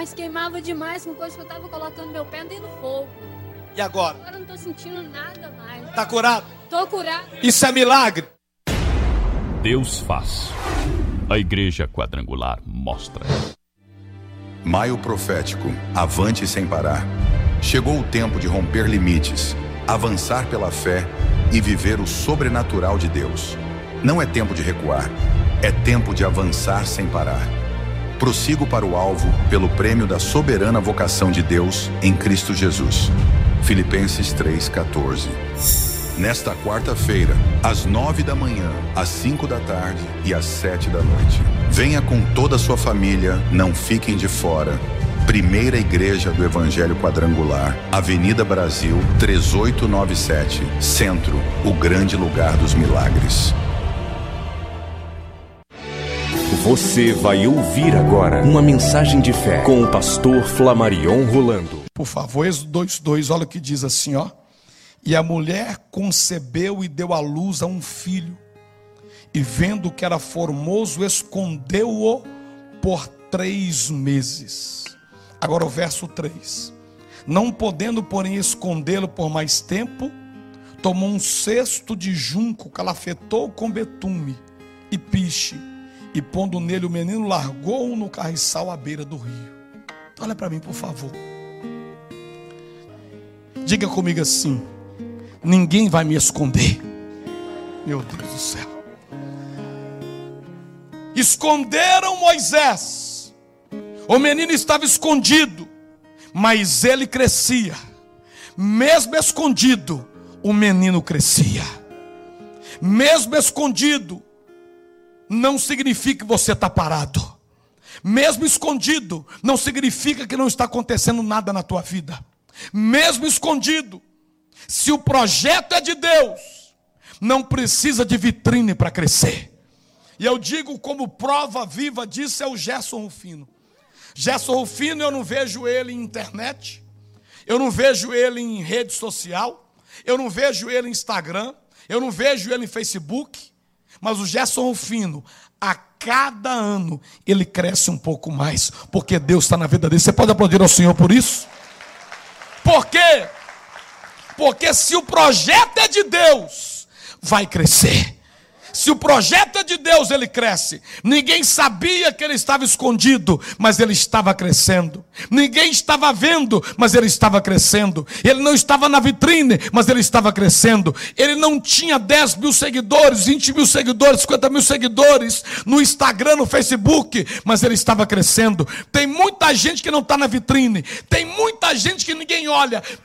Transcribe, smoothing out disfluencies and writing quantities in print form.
demais, queimava demais com coisa que eu tava colocando meu pé dentro do fogo. E agora? Agora eu não tô sentindo nada mais. Está curado? Tô curado. Isso é milagre. Deus faz. A Igreja Quadrangular mostra. Maio profético, avante sem parar. Chegou o tempo de romper limites, avançar pela fé e viver o sobrenatural de Deus. Não é tempo de recuar, é tempo de avançar sem parar. Prossigo para o alvo pelo prêmio da soberana vocação de Deus em Cristo Jesus. Filipenses 3,14. Nesta quarta-feira, às 9 da manhã, às 5 da tarde e às 7 da noite. Venha com toda a sua família, não fiquem de fora. Primeira Igreja do Evangelho Quadrangular, Avenida Brasil, 3897, Centro, o grande lugar dos milagres. Você vai ouvir agora uma mensagem de fé com o pastor Flamarion Rolando. Por favor, Êxodo 2:2, olha o que diz assim, ó. E a mulher concebeu e deu à luz a um filho, e vendo que era formoso, escondeu-o por 3 meses. Agora o verso 3. Não podendo, porém, escondê-lo por mais tempo, tomou um cesto de junco, calafetou com betume e piche, e pondo nele o menino, largou-o no carriçal à beira do rio. Olha para mim, por favor. Diga comigo assim: ninguém vai me esconder. Meu Deus do céu. Esconderam Moisés. O menino estava escondido, mas ele crescia. Mesmo escondido, o menino crescia. Mesmo escondido, não significa que você está parado. Mesmo escondido, não significa que não está acontecendo nada na tua vida. Mesmo escondido, se o projeto é de Deus, não precisa de vitrine para crescer. E eu digo como prova viva disso é o Gerson Rufino. Gerson Rufino, eu não vejo ele em internet, eu não vejo ele em rede social, eu não vejo ele em Instagram, eu não vejo ele em Facebook, mas o Gerson Rufino, a cada ano, ele cresce um pouco mais, porque Deus está na vida dele. Você pode aplaudir ao Senhor por isso? Por quê? Porque se o projeto é de Deus, vai crescer. Se o projeto é de Deus, ele cresce. Ninguém sabia que ele estava escondido, mas ele estava crescendo. Ninguém estava vendo, mas ele estava crescendo. Ele não estava na vitrine, mas ele estava crescendo. Ele não tinha 10 mil seguidores, 20 mil seguidores, 50 mil seguidores no Instagram, no Facebook, mas ele estava crescendo. Tem muita gente que não está na vitrine. Tem muita gente que ninguém olha.